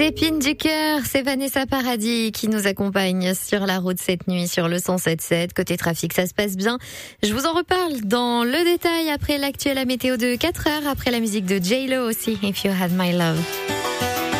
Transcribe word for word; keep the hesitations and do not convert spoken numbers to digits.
épines du cœur, c'est Vanessa Paradis qui nous accompagne sur la route cette nuit sur le cent sept sept. Côté trafic, ça se passe bien. Je vous en reparle dans le détail après l'actuelle météo de quatre heures, après la musique de J-Lo aussi, If You Had My Love.